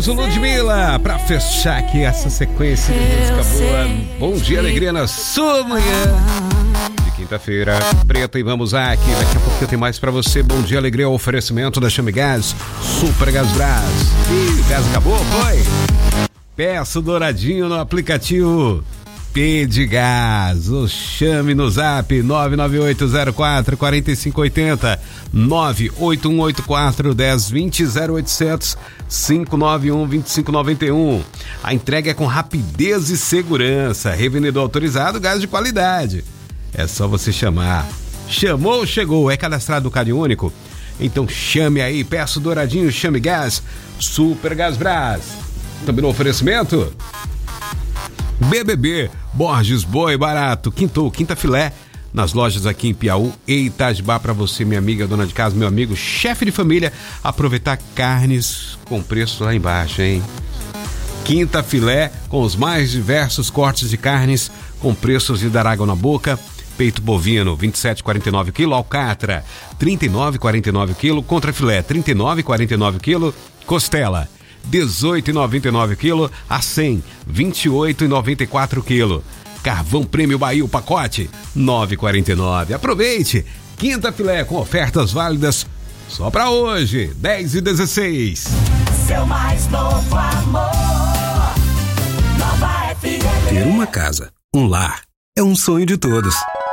Caso Ludmilla, pra fechar aqui essa sequência de música boa. Bom dia, alegria na sua manhã de quinta-feira preta, e vamos aqui, daqui a pouco tem mais pra você. Bom dia, alegria, oferecimento da Chame Gás, Super Gás Brás. Ih, o gás acabou, foi? Peça o douradinho no aplicativo Pedigás, ou chame no zap 99804-4580, 98184-1020, 0800 591-2591. A entrega é com rapidez e segurança. Revendedor autorizado, gás de qualidade. É só você chamar. Chamou, chegou. É cadastrado no Cade Único? Então chame aí, peça o douradinho, Chame Gás, Super Gás Brás. Também no oferecimento BBB, Borges Boi Barato, quinta filé, nas lojas aqui em Piauí e Itajubá, para você, minha amiga, dona de casa, meu amigo, chefe de família, aproveitar carnes com preço lá embaixo, hein? Quinta filé, com os mais diversos cortes de carnes, com preços de dar água na boca. Peito bovino, 27,49 kg, alcatra, 39,49 kg, contrafilé, 39,49 kg, costela, 18,99 kg, a 100, 28,94 kg. Carvão Prêmio Bahia, o pacote, 9,49. Aproveite! Quinta filé com ofertas válidas só para hoje, 10h16. Seu mais novo amor, Nova FM. Ter uma casa, um lar, é um sonho de todos.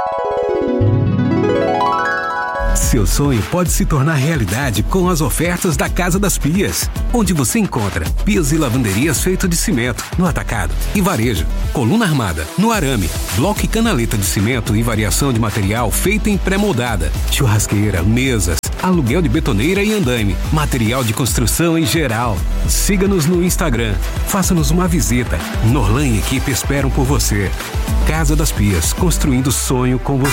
Seu sonho pode se tornar realidade com as ofertas da Casa das Pias, onde você encontra pias e lavanderias feito de cimento, no atacado e varejo, coluna armada, no arame, bloco e canaleta de cimento e variação de material feita em pré-moldada, churrasqueira, mesas, aluguel de betoneira e andaime, material de construção em geral. Siga-nos no Instagram, faça-nos uma visita. Norlan e equipe esperam por você. Casa das Pias, construindo sonho com você.